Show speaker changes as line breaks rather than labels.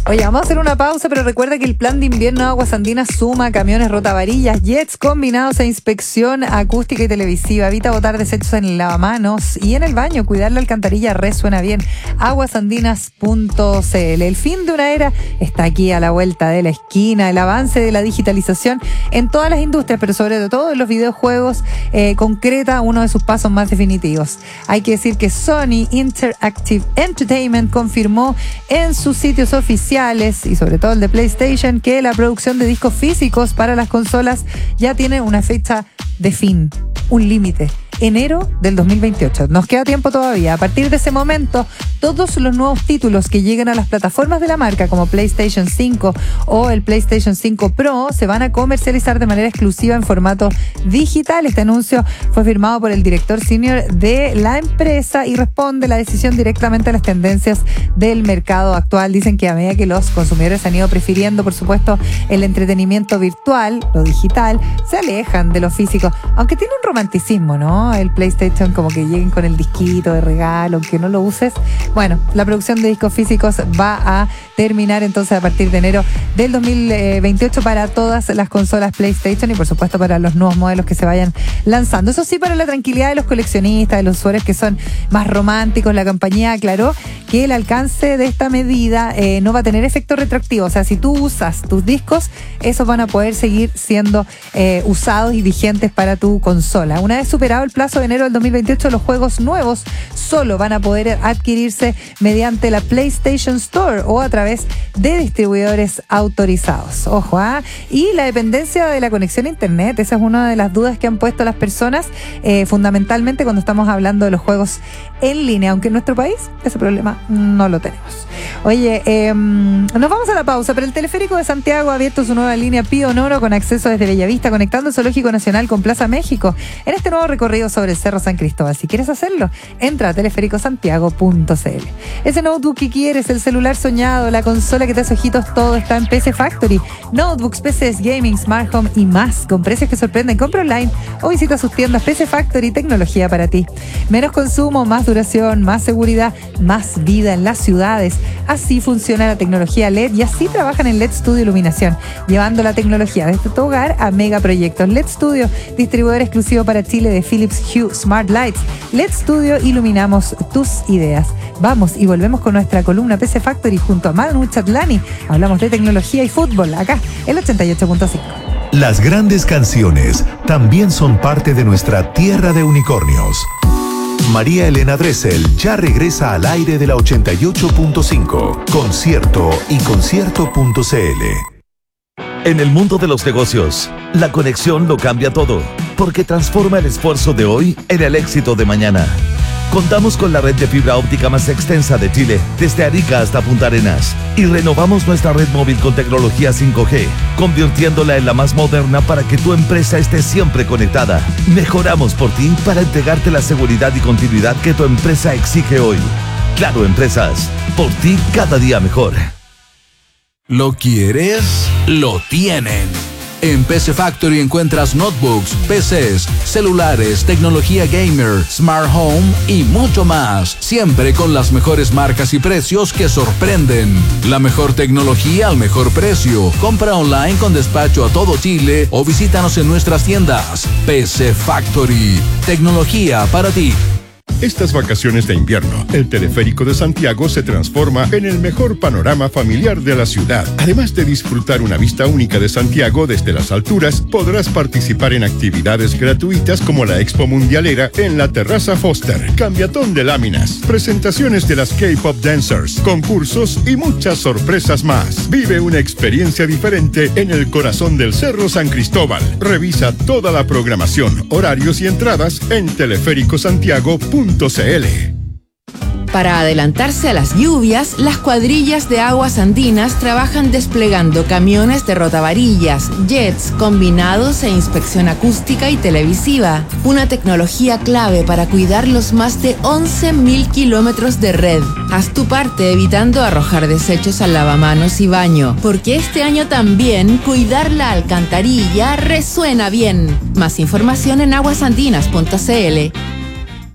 Oye, vamos a hacer una pausa, pero recuerda que el plan de invierno de Aguas Andinas suma camiones rotavarillas, jets combinados e inspección acústica y televisiva. Evita botar desechos en el lavamanos y en el baño. Cuidar la alcantarilla resuena bien. Aguasandinas.cl. El fin de una era está aquí a la vuelta de la esquina. El avance de la digitalización en todas las industrias, pero sobre todo en los videojuegos, concreta uno de sus pasos más definitivos. Hay que decir que Sony Interactive Entertainment confirmó en sus sitios oficiales y sobre todo el de PlayStation que la producción de discos físicos para las consolas ya tiene una fecha de fin, un límite. Enero del 2028. Nos queda tiempo todavía. A partir de ese momento, todos los nuevos títulos que lleguen a las plataformas de la marca, como PlayStation 5 o el PlayStation 5 Pro, se van a comercializar de manera exclusiva en formato digital. Este anuncio fue firmado por el director senior de la empresa y responde la decisión directamente a las tendencias del mercado actual. Dicen que a medida que los consumidores han ido prefiriendo, por supuesto, el entretenimiento virtual, lo digital, se alejan de lo físico. Aunque tiene un romanticismo, ¿no? El PlayStation, como que lleguen con el disquito de regalo, aunque no lo uses. Bueno, la producción de discos físicos va a terminar entonces a partir de enero del 2028 para todas las consolas PlayStation y por supuesto para los nuevos modelos que se vayan lanzando. Eso sí, para la tranquilidad de los coleccionistas, de los usuarios que son más románticos, la compañía aclaró que el alcance de esta medida no va a tener efecto retroactivo. O sea, si tú usas tus discos, esos van a poder seguir siendo usados y vigentes para tu consola. Una vez superado el plazo de enero del 2028, los juegos nuevos solo van a poder adquirirse mediante la PlayStation Store o a través de distribuidores autorizados. Ojo, y la dependencia de la conexión a internet, esa es una de las dudas que han puesto las personas, fundamentalmente cuando estamos hablando de los juegos en línea, aunque en nuestro país ese problema no lo tenemos. Oye, nos vamos a la pausa, pero el Teleférico de Santiago ha abierto su nueva línea Pío Nono con acceso desde Bellavista, conectando el Zoológico Nacional con Plaza México en este nuevo recorrido sobre el Cerro San Cristóbal. Si quieres hacerlo, entra a telefericosantiago.cl. Ese notebook que quieres, el celular soñado, la consola que te hace ojitos, todo está en PC Factory. Notebooks, PCs, gaming, smart home y más, con precios que sorprenden. Compra online o visita sus tiendas. PC Factory, tecnología para ti. Menos consumo, más duración, más seguridad, más vida en las ciudades. Así funciona la tecnología LED y así trabajan en LED Studio Iluminación, llevando la tecnología desde tu hogar a megaproyectos. LED Studio, distribuidor exclusivo para Chile de Philips Hue Smart Lights. LED Studio, iluminamos tus ideas. Vamos y volvemos con nuestra columna PC Factory junto a Manu Chatlani. Hablamos de tecnología y fútbol, acá, el 88.5.
Las grandes canciones también son parte de nuestra tierra de unicornios. María Elena Dressel ya regresa al aire de la 88.5, Concierto y concierto.cl.
En el mundo de los negocios, la conexión lo cambia todo, porque transforma el esfuerzo de hoy en el éxito de mañana. Contamos con la red de fibra óptica más extensa de Chile, desde Arica hasta Punta Arenas, y renovamos nuestra red móvil con tecnología 5G, convirtiéndola en la más moderna para que tu empresa esté siempre conectada. Mejoramos por ti para entregarte la seguridad y continuidad que tu empresa exige hoy. Claro Empresas, por ti cada día mejor.
¿Lo quieres? Lo tienen. En PC Factory encuentras notebooks, PCs, celulares, tecnología gamer, smart home y mucho más. Siempre con las mejores marcas y precios que sorprenden. La mejor tecnología al mejor precio. Compra online con despacho a todo Chile o visítanos en nuestras tiendas. PC Factory. Tecnología para ti.
Estas vacaciones de invierno, el Teleférico de Santiago se transforma en el mejor panorama familiar de la ciudad. Además de disfrutar una vista única de Santiago desde las alturas, podrás participar en actividades gratuitas como la Expo Mundialera en la Terraza Foster, cambiatón de láminas, presentaciones de las K-Pop Dancers, concursos y muchas sorpresas más. Vive una experiencia diferente en el corazón del Cerro San Cristóbal. Revisa toda la programación, horarios y entradas en teleféricosantiago.cl.
Para adelantarse a las lluvias, las cuadrillas de Aguas Andinas trabajan desplegando camiones de rotavarillas, jets combinados e inspección acústica y televisiva. Una tecnología clave para cuidar los más de 11.000 kilómetros de red. Haz tu parte evitando arrojar desechos al lavamanos y baño, porque este año también cuidar la alcantarilla resuena bien. Más información en aguasandinas.cl.